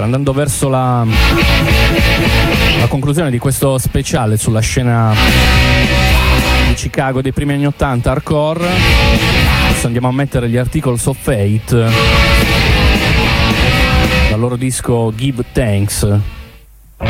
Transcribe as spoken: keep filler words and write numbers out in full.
andando verso la, la conclusione di questo speciale sulla scena di Chicago dei primi anni ottanta hardcore, adesso andiamo a mettere gli Articles of Fate dal loro disco Give Thanks.